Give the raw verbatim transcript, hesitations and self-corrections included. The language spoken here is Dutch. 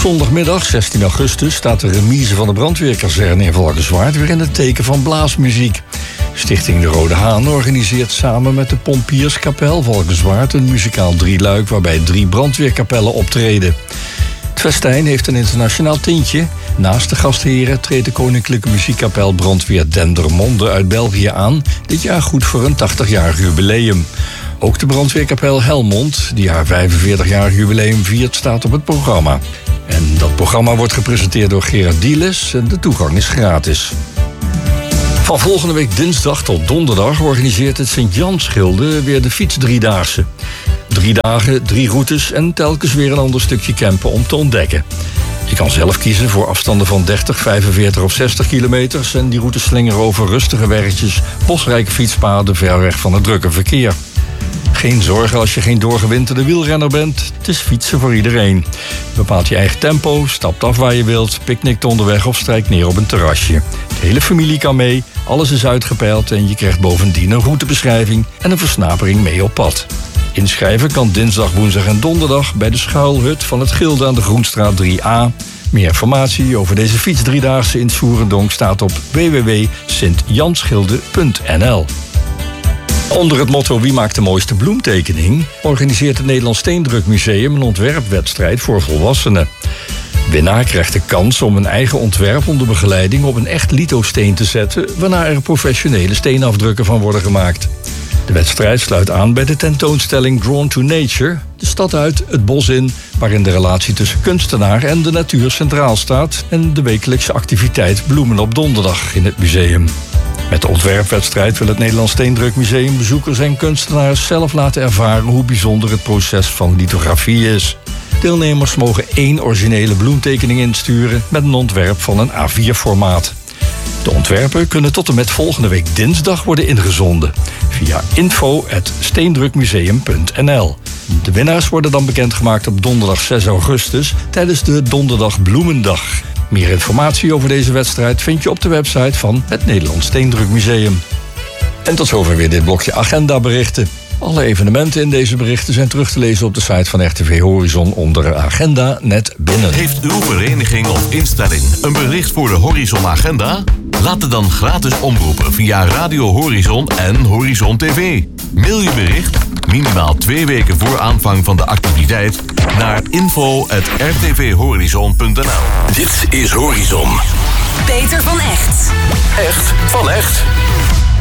Zondagmiddag, zestien augustus, staat de remise van de brandweerkazerne in Valkenswaard weer in het teken van blaasmuziek. Stichting De Rode Haan organiseert samen met de Pompierskapel Valkenswaard een muzikaal drieluik waarbij drie brandweerkapellen optreden. Het festijn heeft een internationaal tintje. Naast de gastheren treedt de Koninklijke Muziekkapel Brandweer Dendermonde uit België aan, dit jaar goed voor een tachtigjarig jubileum. Ook de brandweerkapel Helmond, die haar vijfenveertigjarig jubileum viert, staat op het programma. En dat programma wordt gepresenteerd door Gerard Dieles en de toegang is gratis. Van volgende week dinsdag tot donderdag organiseert het Sint-Jansgilde weer de fietsdriedaagse. Drie dagen, drie routes en telkens weer een ander stukje campen om te ontdekken. Je kan zelf kiezen voor afstanden van dertig, vijfenveertig of zestig kilometers... en die routes slingeren over rustige weggetjes, bosrijke fietspaden ver weg van het drukke verkeer. Geen zorgen als je geen doorgewinterde wielrenner bent. Het is fietsen voor iedereen. Je bepaalt je eigen tempo, stapt af waar je wilt, picknickt onderweg of strijkt neer op een terrasje. De hele familie kan mee, alles is uitgepeild en je krijgt bovendien een routebeschrijving en een versnapering mee op pad. Inschrijven kan dinsdag, woensdag en donderdag bij de schuilhut van het Gilde aan de Groenstraat drie A. Meer informatie over deze fietsdriedaagse in Soerendonk staat op w w w punt sint jansgilde punt n l. Onder het motto Wie maakt de mooiste bloemtekening organiseert het Nederlands Steendrukmuseum een ontwerpwedstrijd voor volwassenen. Winnaar krijgt de kans om een eigen ontwerp onder begeleiding op een echt lithosteen te zetten, waarna er professionele steenafdrukken van worden gemaakt. De wedstrijd sluit aan bij de tentoonstelling Drawn to Nature, de stad uit, het bos in, waarin de relatie tussen kunstenaar en de natuur centraal staat, en de wekelijkse activiteit Bloemen op Donderdag in het museum. Met de ontwerpwedstrijd wil het Nederlands Steendrukmuseum bezoekers en kunstenaars zelf laten ervaren hoe bijzonder het proces van lithografie is. Deelnemers mogen één originele bloemtekening insturen met een ontwerp van een A vier formaat. De ontwerpen kunnen tot en met volgende week dinsdag worden ingezonden via info at steendrukmuseum punt n l. De winnaars worden dan bekendgemaakt op donderdag zes augustus tijdens de Donderdag Bloemendag. Meer informatie over deze wedstrijd vind je op de website van het Nederlands Steendrukmuseum. En tot zover weer dit blokje agendaberichten. Alle evenementen in deze berichten zijn terug te lezen op de site van R T V Horizon onder agenda net binnen. Heeft uw vereniging of instelling een bericht voor de Horizon Agenda? Laat het dan gratis omroepen via Radio Horizon en Horizon T V. Mail je bericht, minimaal twee weken voor aanvang van de activiteit, naar info at r t v horizon punt n l. Dit is Horizon. Peter van Echt. Echt van echt.